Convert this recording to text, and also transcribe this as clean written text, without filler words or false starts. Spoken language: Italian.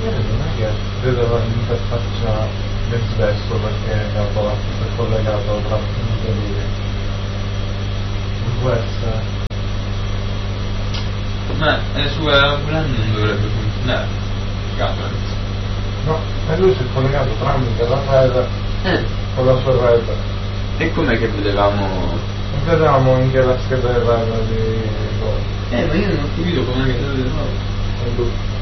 non è che vedeva l'interfaccia verso perché è collegato tra tutte lì. Non può essere. Ma su Plan non dovrebbe funzionare. Governance. No, e lui si è collegato tramite la rete con la sua rete. E com'è che vedevamo? Non vedevamo anche la scheda di rete di ma io non ho capito com'è che vedevamo.